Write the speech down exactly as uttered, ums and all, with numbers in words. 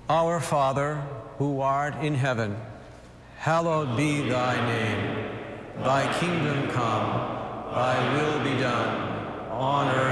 Our Father, who art in heaven, hallowed be thy name. Thy kingdom come, thy will be done, on earth